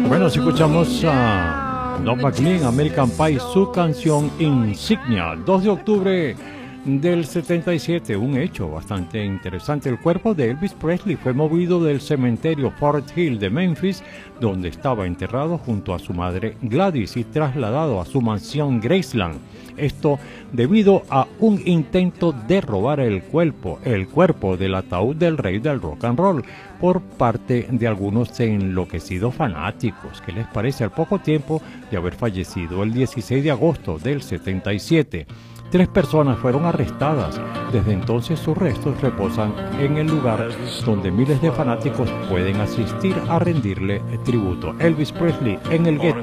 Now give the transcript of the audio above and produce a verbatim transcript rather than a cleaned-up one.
Bueno, si escuchamos a Don McLean, American Pie, su canción Insignia, dos de octubre del setenta y siete, un hecho bastante interesante. El cuerpo de Elvis Presley fue movido del cementerio Forest Hill de Memphis, donde estaba enterrado junto a su madre Gladys, y trasladado a su mansión Graceland. Esto debido a un intento de robar el cuerpo, el cuerpo del ataúd del rey del rock and roll por parte de algunos enloquecidos fanáticos. ¿Qué les parece? Al poco tiempo de haber fallecido, el dieciséis de agosto del setenta y siete, tres personas fueron arrestadas. Desde entonces sus restos reposan en el lugar donde miles de fanáticos pueden asistir a rendirle tributo. Elvis Presley en el gueto.